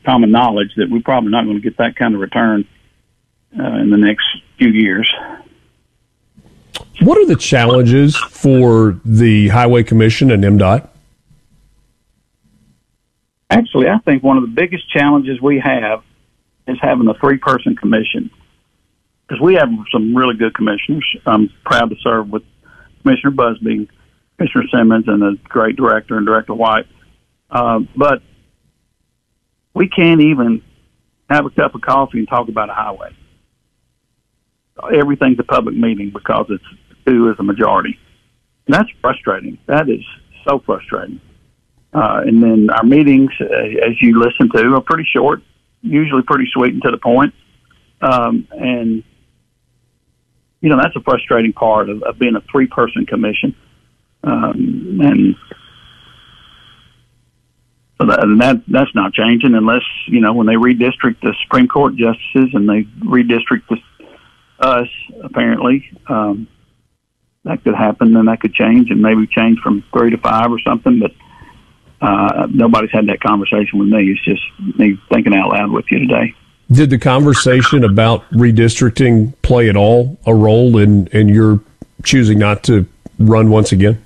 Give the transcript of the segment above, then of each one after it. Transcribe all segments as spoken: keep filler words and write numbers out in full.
common knowledge that we're probably not going to get that kind of return uh, in the next few years. What are the challenges for the Highway Commission and M DOT? Actually, I think one of the biggest challenges we have is having a three-person commission, because we have some really good commissioners. I'm proud to serve with Commissioner Busby, Commissioner Simmons, and a great director and Director White. Uh, but we can't even have a cup of coffee and talk about a highway. Everything's a public meeting because it's two is a majority. And that's frustrating. That is so frustrating. Uh, and then our meetings, uh, as you listen to, are pretty short, usually pretty sweet and to the point. Um, and, you know, that's a frustrating part of, of being a three-person commission. Um, and so that, and that that's not changing unless, you know, when they redistrict the Supreme Court justices and they redistrict the, us, apparently, um, that could happen, and that could change, and maybe change from three to five or something, but uh, nobody's had that conversation with me. It's just me thinking out loud with you today. Did the conversation about redistricting play at all a role in, in your choosing not to run once again?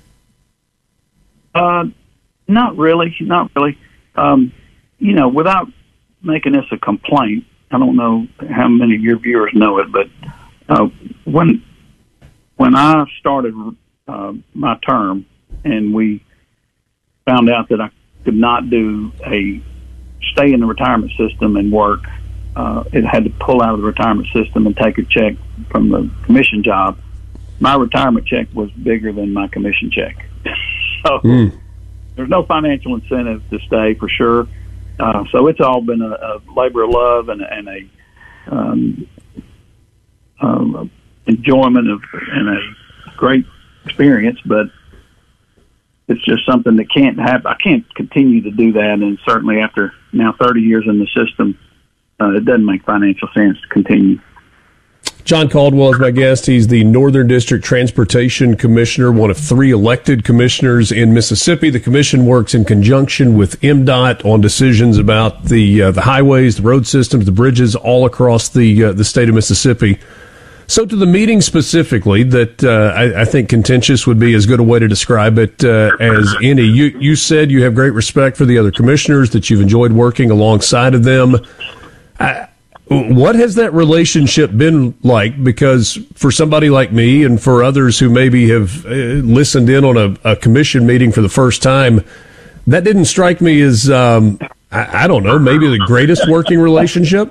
Uh, not really, not really. Um, you know, without making this a complaint, I don't know how many of your viewers know it, but uh, when when I started uh, my term and we found out that I could not do a stay in the retirement system and work, uh, it had to pull out of the retirement system and take a check from the commission job. My retirement check was bigger than my commission check. So mm. there's no financial incentive to stay for sure. Uh, so it's all been a, a labor of love and, and a um, um, enjoyment of and a great experience, but it's just something that can't happen. I can't continue to do that, and certainly after now thirty years in the system, uh, it doesn't make financial sense to continue. John Caldwell is my guest. He's the Northern District Transportation Commissioner, one of three elected commissioners in Mississippi. The commission works in conjunction with M DOT on decisions about the uh, the highways, the road systems, the bridges all across the uh, the state of Mississippi. So to the meeting specifically, that uh, I, I think contentious would be as good a way to describe it uh, as any. You, you said you have great respect for the other commissioners, that you've enjoyed working alongside of them. I, What has that relationship been like? Because for somebody like me and for others who maybe have listened in on a, a commission meeting for the first time, that didn't strike me as, um, I, I don't know, maybe the greatest working relationship.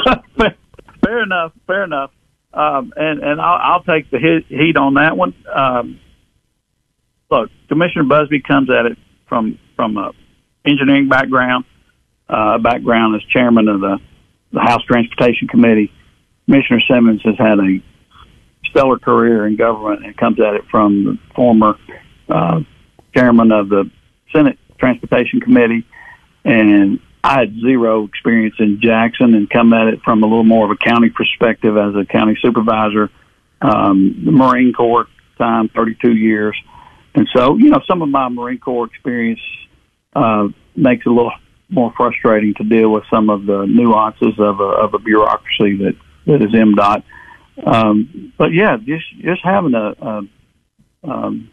Fair enough, fair enough. Um, and and I'll, I'll take the hit, heat on that one. Um, look, Commissioner Busby comes at it from, from a engineering background, uh, background as chairman of the the House Transportation Committee. Commissioner Simmons has had a stellar career in government and comes at it from the former uh, chairman of the Senate Transportation Committee. And I had zero experience in Jackson and come at it from a little more of a county perspective as a county supervisor. Um, the Marine Corps time, thirty-two years. And so, you know, some of my Marine Corps experience uh, makes it a little more frustrating to deal with some of the nuances of a, of a bureaucracy that, that is M DOT. Um, but yeah, just, just having a, a um,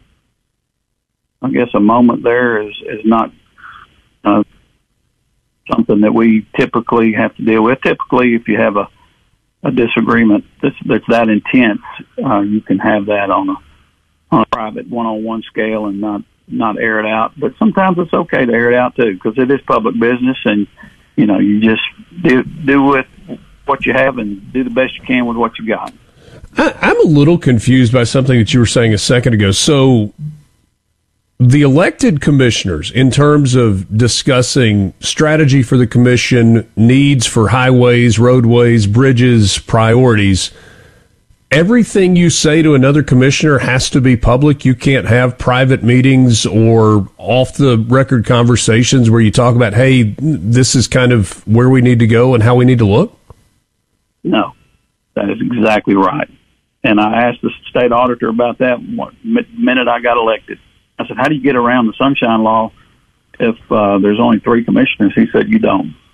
I guess a moment there is, is not, uh, something that we typically have to deal with. Typically, if you have a, a disagreement that's, that's that intense, uh, you can have that on a, on a private one-on-one scale and not, not air it out. But sometimes it's okay to air it out too, because it is public business, and you know, you just do do with what you have and do the best you can with what you got. I, I'm a little confused by something that you were saying a second ago. So the elected commissioners, in terms of discussing strategy for the commission, needs for highways, roadways, bridges, priorities, everything you say to another commissioner has to be public. You can't have private meetings or off-the-record conversations where you talk about, hey, this is kind of where we need to go and how we need to look? No, that is exactly right. And I asked the state auditor about that one minute I got elected. I said, how do you get around the Sunshine Law if uh, there's only three commissioners? He said, you don't.